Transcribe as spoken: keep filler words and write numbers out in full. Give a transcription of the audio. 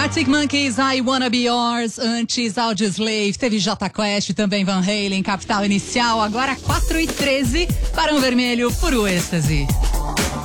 Arctic Monkeys, I Wanna Be Yours. Antes, Audioslave, teve Jota Quest, também Van Halen, Capital Inicial. Agora quatro e treze, Barão Vermelho, Puro Êxtase.